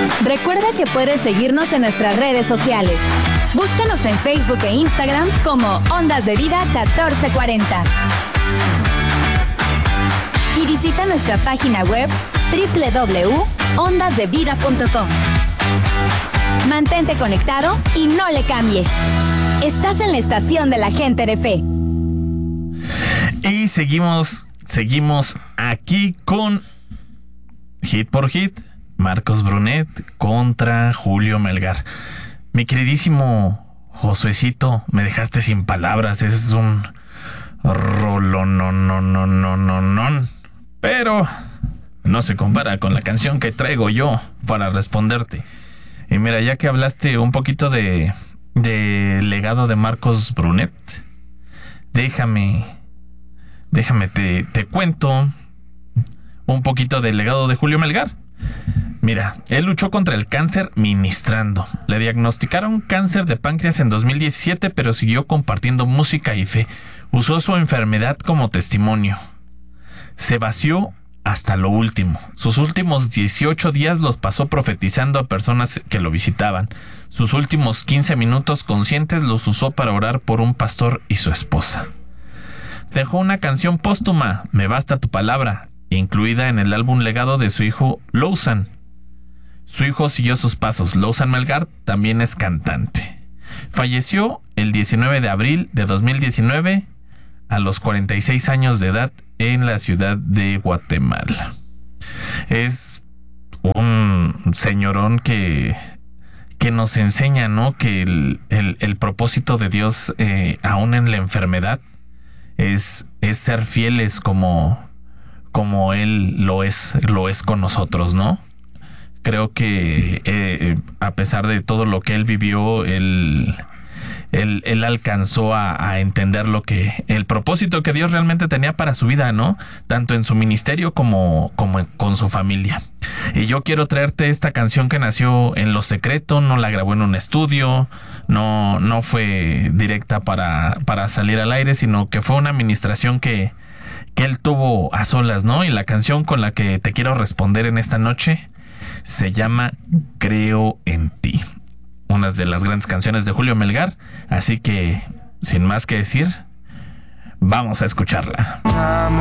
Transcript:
Recuerda que puedes seguirnos en nuestras redes sociales. Búscanos en Facebook e Instagram como Ondas de Vida 1440. Y visita nuestra página web www.ondasdevida.com. Mantente conectado y no le cambies. Estás en la estación de la gente de fe. Y seguimos aquí con Hit por Hit, Marcos Brunet contra Julio Melgar. Mi queridísimo Josuecito, me dejaste sin palabras. Ese es un rolón, no. Pero no se compara con la canción que traigo yo para responderte. Y mira, ya que hablaste un poquito de legado de Marcos Brunet, déjame te cuento un poquito del legado de Julio Melgar. Mira, él luchó contra el cáncer ministrando. Le diagnosticaron cáncer de páncreas en 2017, pero siguió compartiendo música y fe. Usó su enfermedad como testimonio. Se vació hasta lo último. Sus últimos 18 días los pasó profetizando a personas que lo visitaban. Sus últimos 15 minutos conscientes los usó para orar por un pastor y su esposa. Dejó una canción póstuma, Me basta tu palabra, incluida en el álbum legado de su hijo Lowsan. Su hijo siguió sus pasos. Lowsan Melgar también es cantante. Falleció el 19 de abril de 2019 a los 46 años de edad en la ciudad de Guatemala. Es un señorón que nos enseña, ¿no?, que el propósito de Dios, aún en la enfermedad, es ser fieles como Él lo es con nosotros, ¿no? Creo que a pesar de todo lo que él vivió, él alcanzó a entender el propósito que Dios realmente tenía para su vida, ¿no? Tanto en su ministerio como con su familia. Y yo quiero traerte esta canción que nació en lo secreto, no la grabó en un estudio, no fue directa para salir al aire, sino que fue una administración que él tuvo a solas, ¿no? Y la canción con la que te quiero responder en esta noche se llama Creo en ti. Una de las grandes canciones de Julio Melgar. Así que, sin más que decir, vamos a escucharla.